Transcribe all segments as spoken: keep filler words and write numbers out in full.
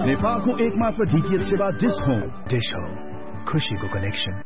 नेपालको एकमात्र डीटीएच सेवा डिश होम। डिश होम, खुशीको कनेक्सन।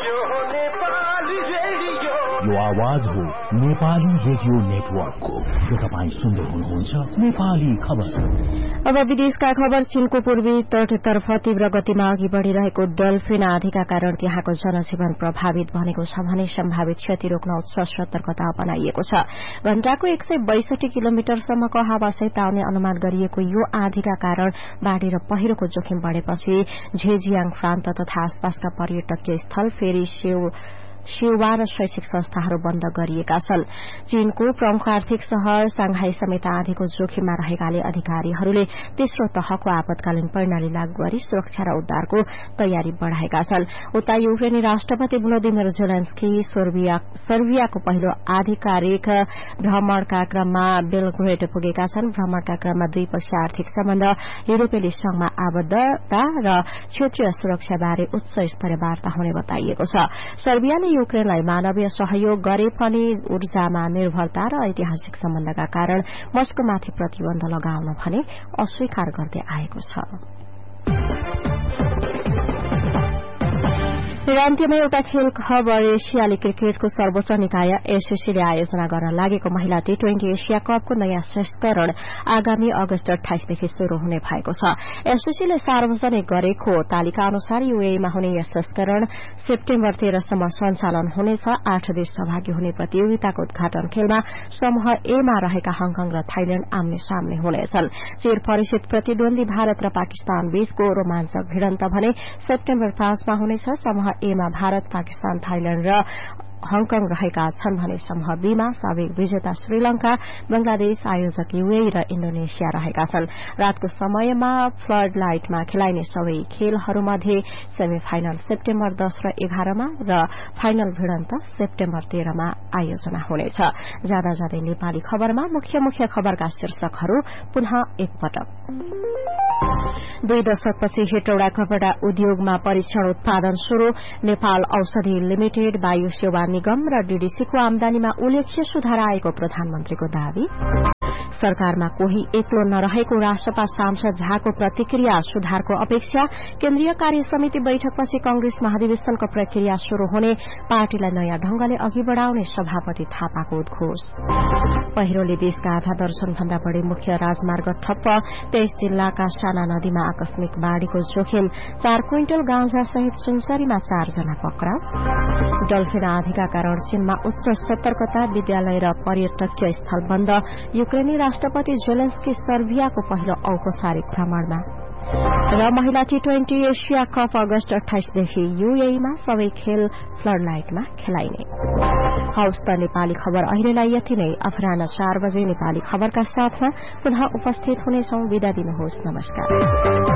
यो आवाज हो नेपाली रेडियो नेटवर्कको। यो तपाईँ सुन्दै हुनुहुन्छ नेपाली खबर। अब विदेशका खबर। चीनको पूर्वी तटतर्फ तीव्र गतिमा अघि बढ़िरहेको डल्फिन आँधीका कारण त्यहाँको जनजीवन प्रभावित बनेको छ भने सम्भावित क्षति रोक्न उच्च सतर्कता अपनाइएको छ। घण्टाको एक सय बैसठी किलोमिटरसम्मको हावासहित आउने अनुमान गरिएको यो आँधीका कारण बाढ़ी र पहिरोको जोखिम बढ़ेपछि झेजियाङ प्रान्त तथा आसपासका पर्यटकीय स्थल फेरि सेवा र शैक्षिक संस्थाहरू बन्द गरिएका छन्। चीनको प्रमुख आर्थिक शहर सांघाई समेत आँधीको जोखिममा रहेकाले अधिकारीहरूले तेस्रो तहको आपतकालीन प्रणाली लागू गरी सुरक्षा र उद्धारको तयारी बढ़ाएका छन्। उता युक्रेनी राष्ट्रपति भ्लोदिमिर जेलेन्स्की सर्बियाको पहिलो आधिकारिक भ्रमणका क्रममा बेलग्रेड पुगेका छन्। भ्रमणका क्रममा द्विपक्षीय आर्थिक सम्बन्ध, युरोपेली संघमा आबद्धता र क्षेत्रीय सुरक्षाबारे उच्च स्तरीय वार्ता हुने बताइएको छ। सर्बियाले युक्रेनलाई मानवीय सहयोग गरे पनि ऊर्जामा निर्भरता र ऐतिहासिक सम्बन्धका कारण मस्कोमाथि प्रतिबन्ध लगाउन भने अस्वीकार गर्दै आएको छ। अन्त्यमा एउटा खेल खबर। एसियाली क्रिकेटको सर्वोच्च निकाय एससीसीले आयोजना गर्न लागेको महिला टी ट्वेन्टी एसिया कपको नयाँ संस्करण आगामी अगस्त अठाइसदेखि शुरू हुने भएको छ। एससीसीले सार्वजनिक गरेको तालिका अनुसार यूएईमा हुने यस संस्करण सेप्टेम्बर तेह्रसम्म सञ्चालन हुनेछ। आठ देश सहभागी हुने प्रतियोगिताको उद्घाटन खेलमा समूह एमा रहेका हङकङ र थाइल्याण्ड आम्ने सामने हुनेछन्। चिर परिचित प्रतिद्वन्दी भारत र पाकिस्तान बीचको रोमाञ्चक भिडन्त भने सेप्टेम्बर पाँचमा हुनेछ। समूह एमा भारत, पाकिस्तान, थाइल्याण्ड र हङकङ रहेका छन् भने समूह बीमा साबिक विजेता श्रीलंका, बंगलादेश, आयोजक यूएई र इण्डोनेसिया रहेका छन्। रातको समयमा फ्लड लाइटमा खेलाइने सबै खेलहरूमध्ये सेमी फाइनल सेप्टेम्बर दस र एघारमा र फाइनल भिडन्त सेप्टेम्बर तेह्रमा आयोजना हुनेछ। जाँदा जाँदै नेपाली खबरमा मुख्य मुख्य खबरका शीर्षकहरू पुनः एकपटक। दुई दशकपछि हेटौडा कपड़ा उद्योगमा परीक्षण उत्पादन शुरू। नेपाल औषधि लिमिटेड, वायु सेवा निगम र डीडीसीको आमदानीमा उल्लेख्य सुधार आएको प्रधानमन्त्रीको दावी। सरकारमा कोही एक्लो नरहेको राष्ट्रपा सांसद झाको प्रतिक्रिया। सुधारको अपेक्षा। केन्द्रीय कार्य समिति बैठकपछि कंग्रेस महाधिवेशनको प्रक्रिया शुरू हुने। पार्टीलाई नयाँ ढंगले अघि बढ़ाउने सभापति थापाको उद्घोष। पहिरोले देशका आधा दर्जनभन्दा बढ़ी मुख्य राजमार्ग ठप्प। तेइस जिल्लाका साना नदीमा आकस्मिक बाढ़ीको जोखिम। चार क्विन्टल गाँजा सहित सुनसरीमा चारजना पक्राउ। डल्फिन आँधीका कारण चीनमा उच्च सतर्कता। विद्यालय र पर्यटकीय स्थल बन्द। युक्रेनी राष्ट्रपति जेलेन्स्की सर्बियाको पहिलो औपचारिक भ्रमणमा। र महिला टी ट्वेन्टी एसिया कप अगस्त अठाइसदेखि यूएईमा सबै खेल फ्लड लाइटमा खेलाइने। हौस् त नेपाली खबर अहिलेलाई यति नै। अपराह्न चार बजे नेपाली खबरका साथमा पुनः उपस्थित हुनेछौं। विदा दिनुहोस्। नमस्कार।